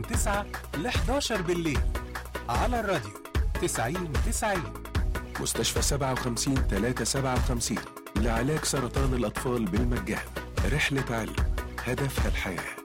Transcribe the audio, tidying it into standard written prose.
9 ل 11 بالليل على الراديو 90. مستشفى 57-357 لعلاج سرطان الأطفال بالمجان. رحلة علم هدفها الحياة.